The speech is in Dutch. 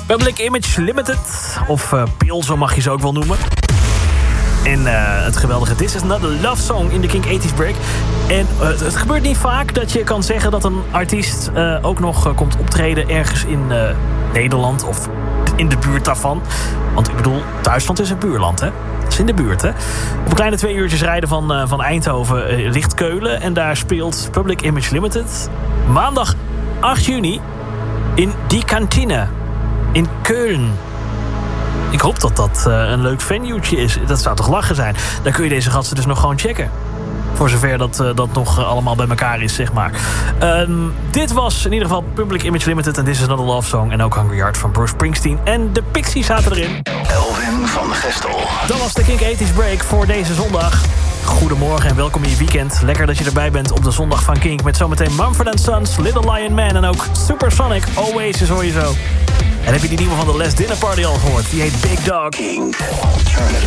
Public Image Limited, of PIL, zo mag je ze ook wel noemen. En het geweldige This Is Not A Love Song in de Kink 80s Break. En het gebeurt niet vaak dat je kan zeggen dat een artiest ook nog komt optreden ergens in Nederland of in de buurt daarvan. Want ik bedoel, Duitsland is een buurland, hè? Dat is in de buurt, hè? Op een kleine 2 uurtjes rijden van Eindhoven ligt Keulen. En daar speelt Public Image Limited maandag 8 juni in Die Kantine in Keulen. Ik hoop dat dat een leuk venue'tje is. Dat zou toch lachen zijn? Dan kun je deze gasten dus nog gewoon checken. Voor zover dat nog allemaal bij elkaar is, zeg maar. Dit was in ieder geval Public Image Limited en This Is Not A Love Song. En ook Hungry Heart van Bruce Springsteen. En de Pixies zaten erin. Elvin van Gestel. Dat was de Kink 80s Break voor deze zondag. Goedemorgen en welkom in je weekend. Lekker dat je erbij bent op de zondag van Kink. Met zometeen Mumford & Sons, Little Lion Man en ook Supersonic. Oasis hoor je zo. En heb je die nieuwe van de Last Dinner Party al gehoord? Die heet Big Dog. Kink Alternative.